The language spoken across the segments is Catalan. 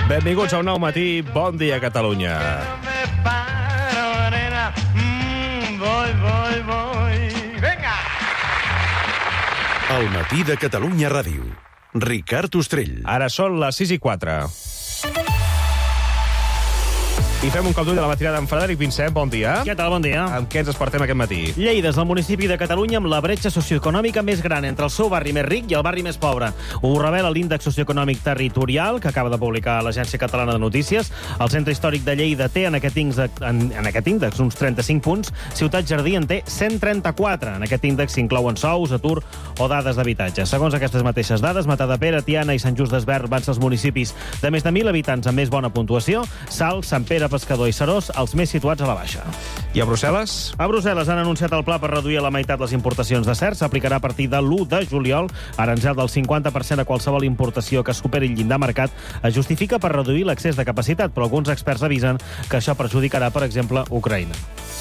Benvinguts a un nou matí. Bon dia, Catalunya. Venga! El matí de Catalunya Ràdio. Ricard Ostrell. Ara són les 6:04. I fem un cop d'ull de la matinada amb Frederic Vincent. Bon dia. Què tal? Bon dia. Amb què ens despertem aquest matí? Lleida és el municipi de Catalunya amb la bretxa socioeconòmica més gran entre el seu barri més ric i el barri més pobre. Ho revela l'índex socioeconòmic territorial que acaba de publicar l'Agència Catalana de Notícies. El centre històric de Lleida té en aquest índex uns 35 punts. Ciutat Jardí en té 134. En aquest índex s'inclouen sous, atur o dades d'habitatge. Segons aquestes mateixes dades, Matadepera, Tiana i Sant Just Desvern van ser els municipis de més de 1.000 habitants amb més bona puntuació. Salt, Sant Pere, Pescador i Serós, els més situats a la baixa. I a Brussel·les? A Brussel·les han anunciat el pla per reduir a la meitat les importacions de cerç. S'aplicarà a partir de l'1 de juliol. Aranzel del 50% a qualsevol importació que superi el llindar marcat es justifica per reduir l'excés de capacitat, però alguns experts avisen que això perjudicarà, per exemple, Ucraïna.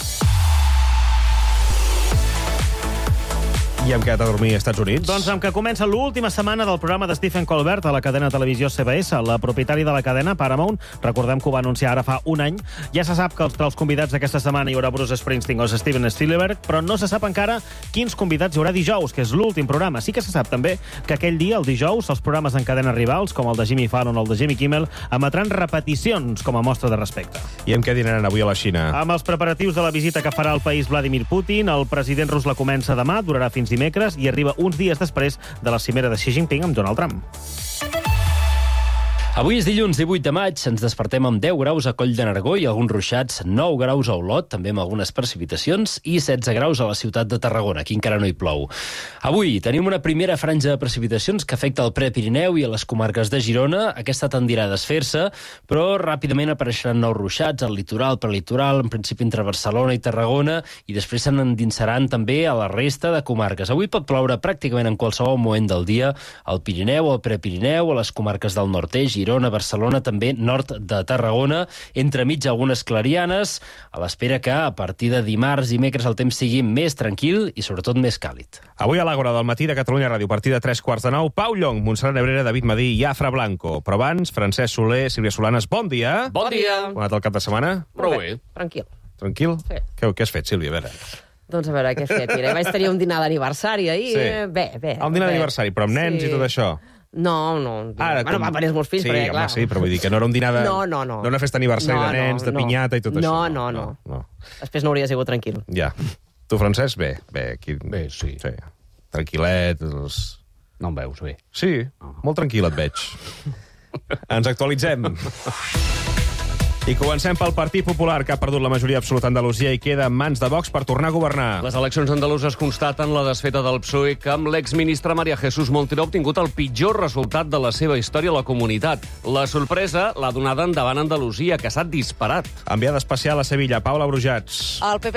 I hem quedat a dormir als Estats Units? Doncs amb que comença l'última setmana del programa de Stephen Colbert a la cadena de televisió CBS. La propietària de la cadena, Paramount, recordem que ho va anunciar ara fa un any. Ja se sap que entre els convidats d'aquesta setmana hi haurà Bruce Springsteen o Steven Spielberg, però no se sap encara quins convidats hi haurà dijous, que és l'últim programa. Sí que se sap també que aquell dia, el dijous, els programes en cadena rivals, com el de Jimmy Fallon o el de Jimmy Kimmel, emetran repeticions com a mostra de respecte. I amb què dinaran avui a la Xina? Amb els preparatius de la visita que farà al país Vladimir Putin, el president rus la comença demà, durarà fins dimecres i arriba uns dies després de la cimera de Xi Jinping amb Donald Trump. Avui és dilluns 18 de maig, ens despertem amb 10 graus a Coll de Nargó i alguns ruixats, 9 graus a Olot, també amb algunes precipitacions, i 16 graus a la ciutat de Tarragona, aquí encara no hi plou. Avui tenim una primera franja de precipitacions que afecta el Prepirineu i a les comarques de Girona. Aquesta tendirà a desfer-se, però ràpidament apareixeran nous ruixats al litoral, prelitoral, en principi entre Barcelona i Tarragona, i després se n'endinsaran també a la resta de comarques. Avui pot ploure pràcticament en qualsevol moment del dia al Pirineu, al Prepirineu, a les comarques del nord-est, Girona, Barcelona, també nord de Tarragona, entremig algunes clarianes, a l'espera que a partir de dimarts i dimecres el temps sigui més tranquil i sobretot més càlid. Avui a l'Àgora del matí de Catalunya Ràdio, a partir de 3:45, Pau Llong, Montserrat Nebrera, David Madí i Afra Blanco. Però abans, Francesc Soler, Sílvia Solanes, bon dia. Bon dia! Com ha anat el cap de setmana? Prou bé. Tranquil. Tranquil? Sí. Què has fet, Sílvia? A veure. Doncs a veure què he fet. Mira, vaig tenir un dinar d'aniversari ahir. Sí. Bé. Un dinar d'aniversari, però amb nens i tot això. No. Ara, bueno, van venir els meus fills, sí, perquè, clar... Sí, però vull dir que no era un dinar de... No. D'una festa aniversari de nens, de pinyata i tot això. No. Després no hauria sigut tranquil. Ja. Tu, Francesc, bé. Aquí... Bé, sí. Tranquil·let. No em veus bé. Sí, molt tranquil et veig. Ens actualitzem. I comencem pel Partit Popular, que ha perdut la majoria absoluta a Andalusia i queda en mans de Vox per tornar a governar. Les eleccions andaluses constaten la desfeta del PSOE que amb l'exministre María Jesús Montero ha obtingut el pitjor resultat de la seva història a la comunitat. La sorpresa l'ha donada endavant Andalusia, que s'ha disparat. Enviada especial a Sevilla, Paula Brujats. El PP